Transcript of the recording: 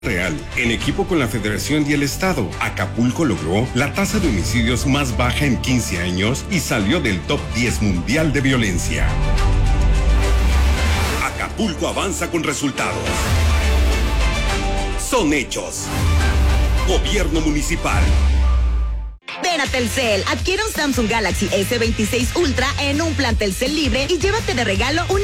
Real, en equipo con la Federación y el Estado, Acapulco logró la tasa de homicidios más baja en 15 años y salió del top 10 mundial de violencia. Acapulco avanza con resultados. Son hechos. Gobierno municipal. Ven a Telcel, adquiere un Samsung Galaxy S26 Ultra en un plan Telcel libre y llévate de regalo un